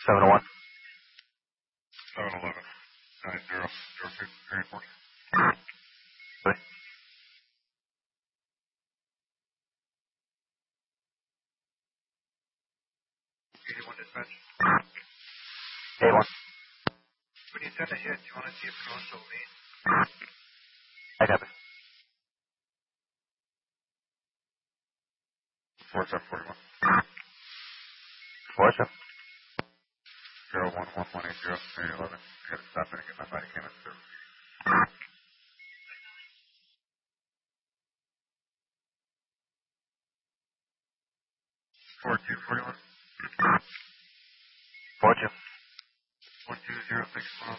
701. 711. 9002 airport. Sorry. 81 dispatch. 81. When you send a hit, you want to see if it goes to lead. I got it. 4741. 47. 011180. 811. I gotta stop it and get my body cam in service. 4241. 42. 12061.